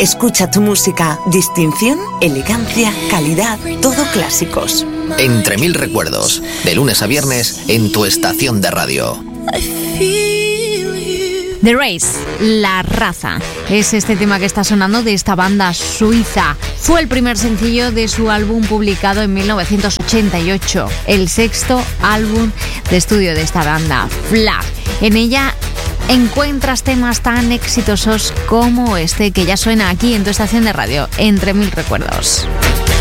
Escucha tu música. Distinción, elegancia, calidad, todo clásicos. Entre mil recuerdos, de lunes a viernes en tu estación de radio. The Race, La Raza, es este tema que está sonando de esta banda suiza. Fue el primer sencillo de su álbum publicado en 1988, el sexto álbum de estudio de esta banda, Flag. En ella encuentras temas tan exitosos como este que ya suena aquí en tu estación de radio, Entre mil recuerdos.